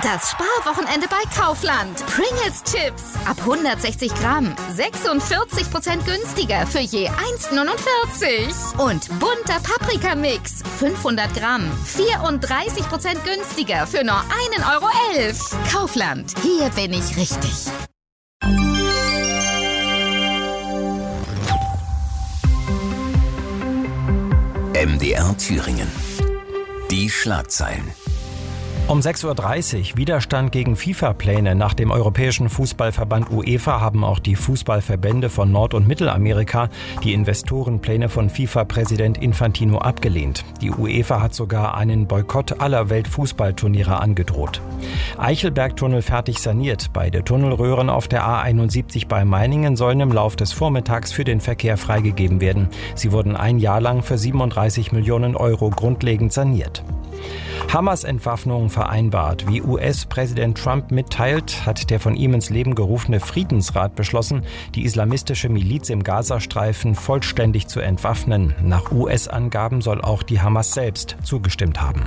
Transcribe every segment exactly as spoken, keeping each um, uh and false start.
Das Sparwochenende bei Kaufland. Pringles Chips ab hundertsechzig Gramm. sechsundvierzig Prozent günstiger für je eins neunundvierzig. Und bunter Paprikamix. fünfhundert Gramm. vierunddreißig Prozent günstiger für nur ein Euro elf. Kaufland. Hier bin ich richtig. M D R Thüringen. Die Schlagzeilen. Um sechs Uhr dreißig Widerstand gegen FIFA-Pläne. Nach dem Europäischen Fußballverband UEFA haben auch die Fußballverbände von Nord- und Mittelamerika die Investorenpläne von FIFA-Präsident Infantino abgelehnt. Die UEFA hat sogar einen Boykott aller Weltfußballturniere angedroht. Eichelbergtunnel fertig saniert. Beide Tunnelröhren auf der A einundsiebzig bei Meiningen sollen im Lauf des Vormittags für den Verkehr freigegeben werden. Sie wurden ein Jahr lang für siebenunddreißig Millionen Euro grundlegend saniert. Hamas-Entwaffnung vereinbart. Wie U S-Präsident Trump mitteilt, hat der von ihm ins Leben gerufene Friedensrat beschlossen, die islamistische Miliz im Gazastreifen vollständig zu entwaffnen. Nach U S-Angaben soll auch die Hamas selbst zugestimmt haben.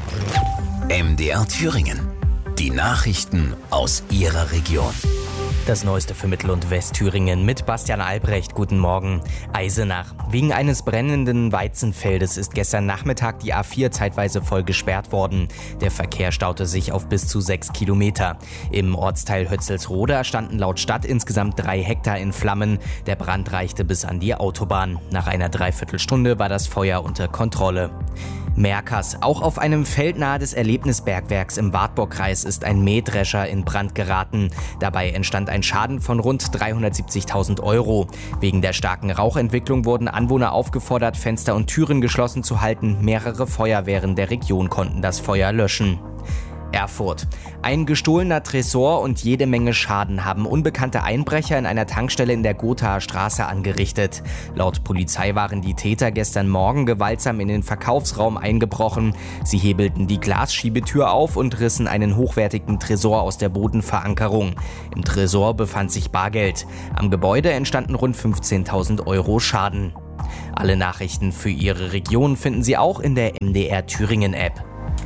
M D R Thüringen. Die Nachrichten aus Ihrer Region. Das Neueste für Mittel- und Westthüringen mit Bastian Albrecht. Guten Morgen. Eisenach. Wegen eines brennenden Weizenfeldes ist gestern Nachmittag die A vier zeitweise voll gesperrt worden. Der Verkehr staute sich auf bis zu sechs Kilometer. Im Ortsteil Hötzelsroda standen laut Stadt insgesamt drei Hektar in Flammen. Der Brand reichte bis an die Autobahn. Nach einer Dreiviertelstunde war das Feuer unter Kontrolle. Merkers. Auch auf einem Feld nahe des Erlebnisbergwerks im Wartburgkreis ist ein Mähdrescher in Brand geraten. Dabei entstand ein Schaden von rund dreihundertsiebzigtausend Euro. Wegen der starken Rauchentwicklung wurden Anwohner aufgefordert, Fenster und Türen geschlossen zu halten. Mehrere Feuerwehren der Region konnten das Feuer löschen. Erfurt. Ein gestohlener Tresor und jede Menge Schaden haben unbekannte Einbrecher in einer Tankstelle in der Gothaer Straße angerichtet. Laut Polizei waren die Täter gestern Morgen gewaltsam in den Verkaufsraum eingebrochen. Sie hebelten die Glasschiebetür auf und rissen einen hochwertigen Tresor aus der Bodenverankerung. Im Tresor befand sich Bargeld. Am Gebäude entstanden rund fünfzehntausend Euro Schaden. Alle Nachrichten für Ihre Region finden Sie auch in der M D R Thüringen App.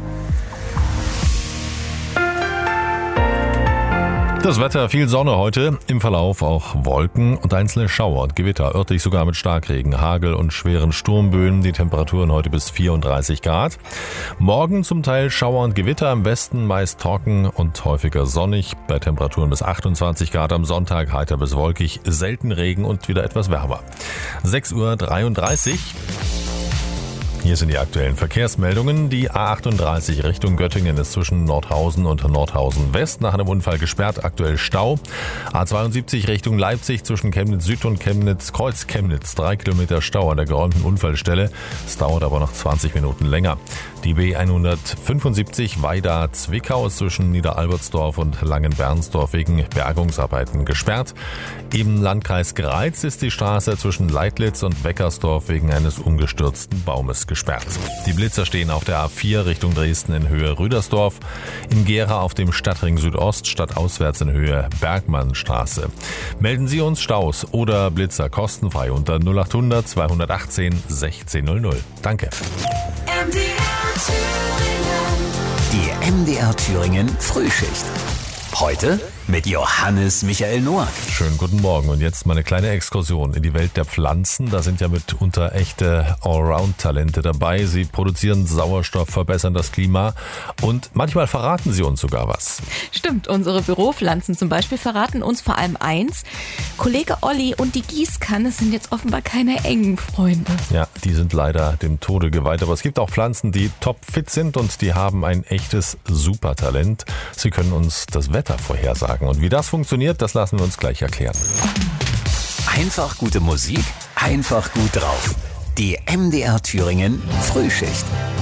Das Wetter, viel Sonne heute, im Verlauf auch Wolken und einzelne Schauer und Gewitter, örtlich sogar mit Starkregen, Hagel und schweren Sturmböen, die Temperaturen heute bis vierunddreißig Grad. Morgen zum Teil Schauer und Gewitter, im Westen meist trocken und häufiger sonnig, bei Temperaturen bis achtundzwanzig Grad, am Sonntag heiter bis wolkig, selten Regen und wieder etwas wärmer. sechs Uhr dreiunddreißig. Hier sind die aktuellen Verkehrsmeldungen. Die A achtunddreißig Richtung Göttingen ist zwischen Nordhausen und Nordhausen West nach einem Unfall gesperrt, aktuell Stau. A zweiundsiebzig Richtung Leipzig zwischen Chemnitz Süd und Chemnitz Kreuz Chemnitz, drei Kilometer Stau an der geräumten Unfallstelle. Es dauert aber noch zwanzig Minuten länger. Die B hundertfünfundsiebzig Weida Zwickau ist zwischen Niederalbertsdorf und Langenbernsdorf wegen Bergungsarbeiten gesperrt. Im Landkreis Greiz ist die Straße zwischen Leidlitz und Weckersdorf wegen eines umgestürzten Baumes gesperrt. Die Blitzer stehen auf der A vier Richtung Dresden in Höhe Rüdersdorf, in Gera auf dem Stadtring Südost stadtauswärts in Höhe Bergmannstraße. Melden Sie uns Staus oder Blitzer kostenfrei unter null achthundert zweihundertachtzehn sechzehn null null. Danke. Die M D R Thüringen Frühschicht. Heute mit Johannes Michael Noack. Schönen guten Morgen und jetzt mal eine kleine Exkursion in die Welt der Pflanzen. Da sind ja mitunter echte Allround-Talente dabei. Sie produzieren Sauerstoff, verbessern das Klima und manchmal verraten sie uns sogar was. Stimmt, unsere Büropflanzen zum Beispiel verraten uns vor allem eins. Kollege Olli und die Gießkanne sind jetzt offenbar keine engen Freunde. Ja, die sind leider dem Tode geweiht. Aber es gibt auch Pflanzen, die topfit sind und die haben ein echtes Supertalent. Sie können uns das Wetter vorhersagen. Und wie das funktioniert, das lassen wir uns gleich erklären. Einfach gute Musik, einfach gut drauf. Die M D R Thüringen Frühschicht.